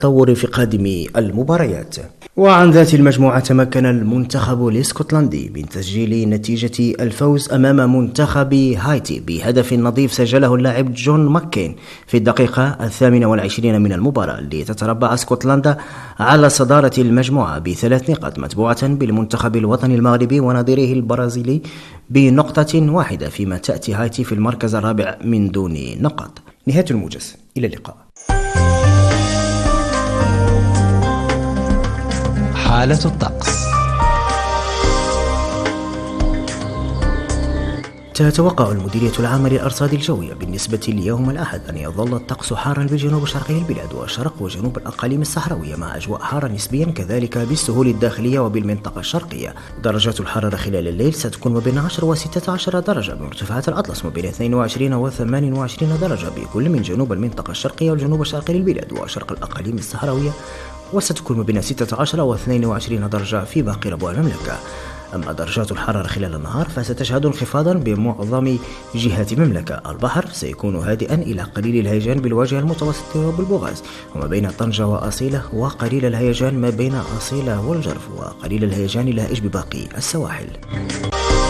تطور في قادم المباريات. وعن ذات المجموعة تمكن المنتخب الاسكتلندي من تسجيل نتيجة الفوز أمام منتخب هايتي بهدف نظيف سجله اللاعب جون ماكين في الدقيقة 28 من المباراة، لتتربع اسكتلندا على صدارة المجموعة ب3 نقاط، متبوعة بالمنتخب الوطني المغربي ونظيره البرازيلي بنقطة واحدة، فيما تأتي هايتي في المركز الرابع من دون نقاط. نهاية الموجز، إلى اللقاء. حالة الطقس. تتوقع المديرية العامة للأرصاد الجوية بالنسبة ليوم الأحد أن يظل الطقس حارا بالجنوب الشرقي البلاد والشرق وجنوب الأقاليم الصحراوية، مع أجواء حارة نسبيا كذلك بالسهول الداخلية وبالمنطقة الشرقية. درجات الحرارة خلال الليل ستكون ما بين 10 و16 درجة، بمرتفعات الأطلس ما بين 22 و28 درجة بكل من جنوب المنطقة الشرقية والجنوب الشرقي للبلاد وشرق الأقاليم الصحراوية، وستكون ما بين 16 و22 درجة في باقي ربوع المملكة. أما درجات الحرارة خلال النهار فستشهد انخفاضا بمعظم جهات المملكة. البحر سيكون هادئا إلى قليل الهيجان بالواجهة المتوسطة وبالبوغاز، وما بين طنجة وأصيلة، وقليل الهيجان ما بين أصيلة والجرف، وقليل الهيجان لهائج بباقي السواحل.